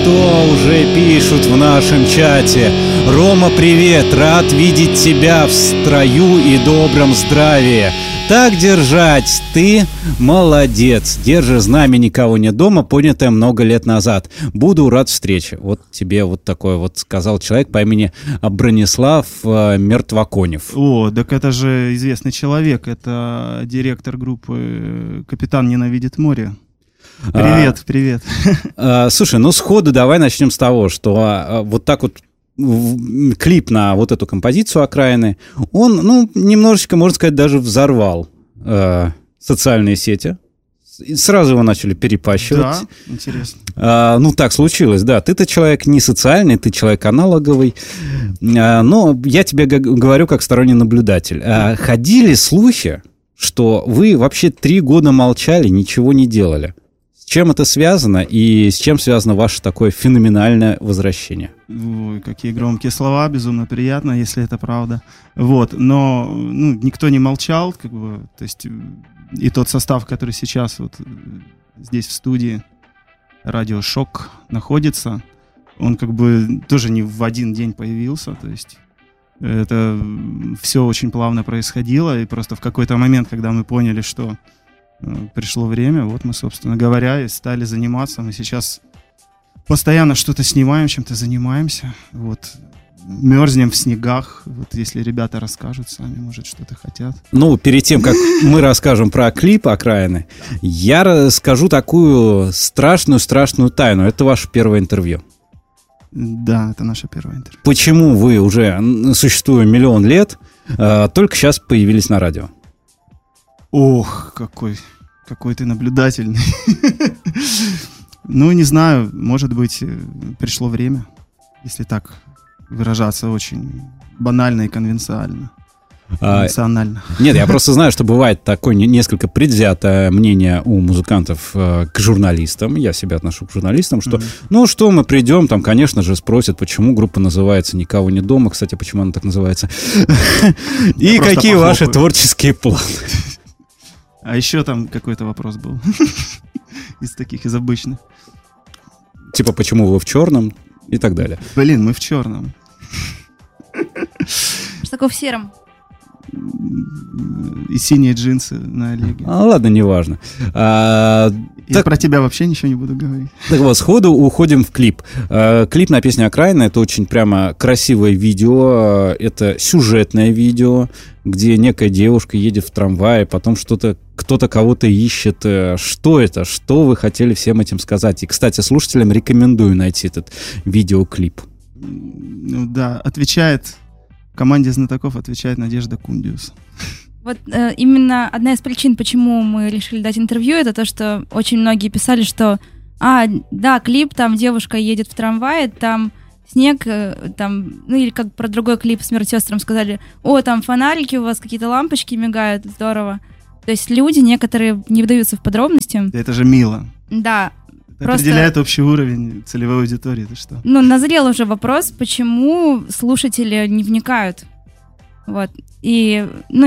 что уже пишут в нашем чате? Рома, привет, рад видеть тебя в строю и добром здравии. Так держать, ты молодец. Держишь знамя «Никого нет дома», понятое много лет назад. Буду рад встрече. Вот тебе вот такой вот сказал человек по имени Бронислав Мертвоконев. О, так это же известный человек. Это директор группы «Капитан ненавидит море». Привет, привет. Слушай, ну сходу давай начнем с того, что вот так вот клип на вот эту композицию «Окраины», он, ну, немножечко, можно сказать, даже взорвал социальные сети. И сразу его начали перепащивать. Да, интересно. Ну, так случилось, да. Ты-то человек не социальный, ты человек аналоговый. Но я тебе говорю как сторонний наблюдатель. Ходили слухи, что вы вообще 3 года молчали, ничего не делали. С чем это связано и с чем связано ваше такое феноменальное возвращение? Ой, какие громкие слова, безумно приятно, если это правда. Вот, но никто не молчал, как бы, то есть и тот состав, который сейчас вот здесь в студии «Радио Шок» находится, он как бы тоже не в один день появился, то есть это все очень плавно происходило, и просто в какой-то момент, когда мы поняли, что пришло время, вот мы, собственно говоря, и стали заниматься. Мы сейчас постоянно что-то снимаем, чем-то занимаемся. Вот. Мерзнем в снегах. Вот если ребята расскажут сами, может, что-то хотят. Ну, перед тем, как мы расскажем про клип «Окраины», я расскажу такую страшную тайну. Это ваше первое интервью. Да, это наше первое интервью. Почему вы, уже существуя 1 000 000 лет, только сейчас появились на радио? Ох, какой ты наблюдательный. Ну, не знаю, может быть, пришло время, если так выражаться очень банально и конвенционально. Нет, я просто знаю, что бывает такое несколько предвзятое мнение у музыкантов к журналистам. Я себя отношу к журналистам, что, ну что, мы придем, там, конечно же, спросят, почему группа называется «Никого нет дома». Кстати, почему она так называется? И какие ваши творческие планы? А еще там какой-то вопрос был из таких, из обычных. Типа, почему вы в черном и так далее. Блин, мы в черном. Что такое в сером? И синие джинсы на Олеге. Ладно, неважно. Я про тебя вообще ничего не буду говорить. Так вот, сходу уходим в клип. Клип на песню «Окраина» — это очень прямо красивое видео. Это сюжетное видео, где некая девушка едет в трамвае, потом кто-то кого-то ищет. Что это? Что вы хотели всем этим сказать? И, кстати, слушателям рекомендую найти этот видеоклип. Ну да, команде знатоков отвечает Надежда Кундиус. Вот именно одна из причин, почему мы решили дать интервью, это то, что очень многие писали, что да, клип, там девушка едет в трамвае, там снег, там, ну или как про другой клип «Смерть сестрам» сказали, там фонарики у вас, какие-то лампочки мигают, здорово. То есть люди некоторые не вдаются в подробности. Это же мило. Да. Это определяет общий уровень целевой аудитории, ты что? Ну, назрел уже вопрос, почему слушатели не вникают. Вот. И,